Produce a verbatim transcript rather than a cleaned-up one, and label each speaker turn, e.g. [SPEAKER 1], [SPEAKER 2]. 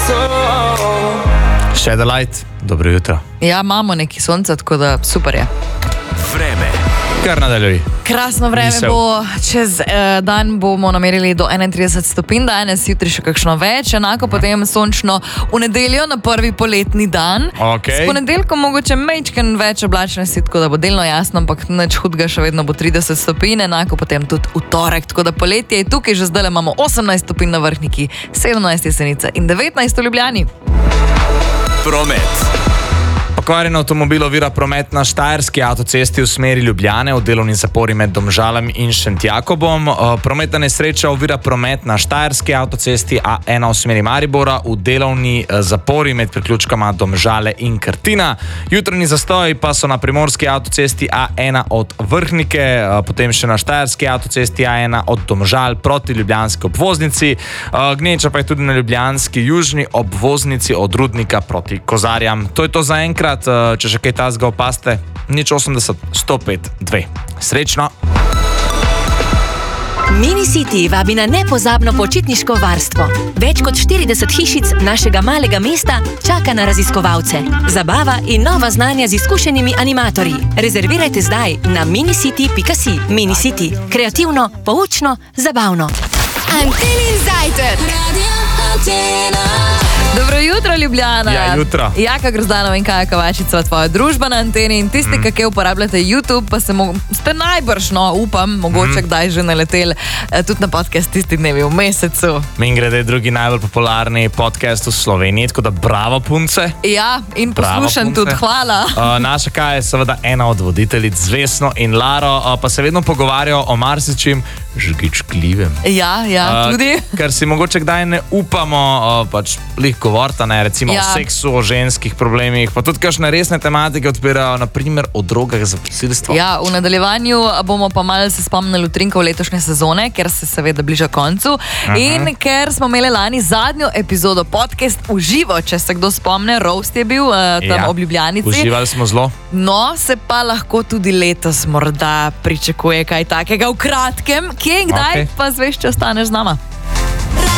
[SPEAKER 1] Shed a light, dobro jutro.
[SPEAKER 2] Ja, imamo neki sonce, tako da super je.
[SPEAKER 3] Vreme.
[SPEAKER 1] Kar nadaljuj.
[SPEAKER 2] Krasno vreme
[SPEAKER 1] Misel.
[SPEAKER 2] bo, čez eh, dan bomo namerili do enaintrideset stopinj, danes, jutri še kakšno več, enako potem sončno v nedeljo na prvi poletni dan.
[SPEAKER 1] Okej.
[SPEAKER 2] S ponedeljkom mogoče majčken več oblačnosti, tako da bo delno jasno, ampak nič hudega, še vedno bo trideset stopinj, enako potem tudi v torek, tako da poletje je tukaj, že zdaj imamo osemnajst stopinj na Vrhniki, sedemnajst Jesenice in devetnajst v Ljubljani.
[SPEAKER 3] Promet.
[SPEAKER 1] Pokvarjen avtomobil ovira promet na Štajerski avtocesti v smeri Ljubljane v delovni zapori med Domžalami in Šentjakobom. Prometna nesreča ovira promet na Štajerski avtocesti A ena v smeri Maribora v delovni zapori med priključkama Domžale in Krtina. Jutranji zastoj pa so na primorski avtocesti A ena od Vrhnike, potem še na Štajerski avtocesti A ena od Domžal proti ljubljanski obvoznici. Gneča pa je tudi na ljubljanski južni obvoznici od Rudnika proti Kozarjam. To je to za enkrat. Če še kaj tazga opaste, nič osemdeset, sto pet, dve. Srečno!
[SPEAKER 4] Minicity vabi na nepozabno počitniško varstvo. Več kot štirideset hišic našega malega mesta čaka na raziskovalce. Zabava in nova znanja z izkušenimi animatorji. Rezervirajte zdaj na minicity pika si. Minicity. Kreativno, poučno, zabavno.
[SPEAKER 5] Antenin zajtrk. Radio Antena.
[SPEAKER 2] Dobro jutro, Ljubljana.
[SPEAKER 1] Ja, jutro.
[SPEAKER 2] Jaka Grozdanova in Kaja Kovačica, tvoja družba na Anteni in tisti, mm. ki uporabljate YouTube, pa se mo- ste najbrž, no, upam, mogoče mm. kdaj že naleteli eh, tudi na podcast tisti dnevi v mesecu.
[SPEAKER 1] Mingrede je drugi najbolj popularni podcast v Sloveniji, tako da bravo, punce.
[SPEAKER 2] Ja, in
[SPEAKER 1] Bravo,
[SPEAKER 2] poslušam
[SPEAKER 1] punce.
[SPEAKER 2] tudi, hvala.
[SPEAKER 1] Uh, naša Kaja je seveda ena od voditeljic z Vesno in Laro, uh, pa se vedno pogovarjajo o marsičem žgičkljivem.
[SPEAKER 2] Ja, ja,
[SPEAKER 1] Uh,
[SPEAKER 2] tudi.
[SPEAKER 1] Ker si mogoče kdaj ne upamo uh, pač lih govoriti, ne, recimo
[SPEAKER 2] Ja.
[SPEAKER 1] o seksu, o ženskih problemih, pa tudi kakšne resne tematike odpirajo, naprimer o drogah za posilstvo.
[SPEAKER 2] Ja, v nadaljevanju bomo pa malo se spomnili utrinkov letošnje sezone, ker se seveda bliža koncu. Aha. In ker smo imeli lani zadnjo epizodo podcast v živo, če se kdo spomne, roast je bil uh, tam
[SPEAKER 1] Ja.
[SPEAKER 2] ob Ljubljanici.
[SPEAKER 1] Uživali smo zelo.
[SPEAKER 2] No, se pa lahko tudi letos morda pričakuje kaj takega v kratkem. Kje in kdaj,
[SPEAKER 1] Okej.
[SPEAKER 2] pa zveš, če ostaneš z nama.